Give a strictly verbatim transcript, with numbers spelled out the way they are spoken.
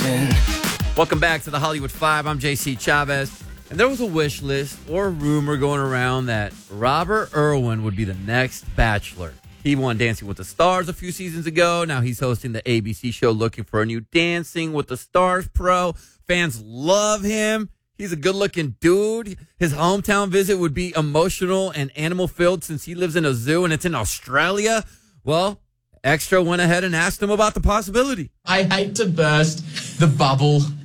Welcome back to the Hollywood Five. I'm J C Chavez. And there was a wish list or a rumor going around that Robert Irwin would be the next Bachelor. He won Dancing with the Stars a few seasons ago. Now he's hosting the A B C show Looking for a New Dancing with the Stars Pro. Fans love him. He's a good-looking dude. His hometown visit would be emotional and animal-filled since he lives in a zoo and it's in Australia. Well, Extra went ahead and asked him about the possibility. I hate to burst the bubble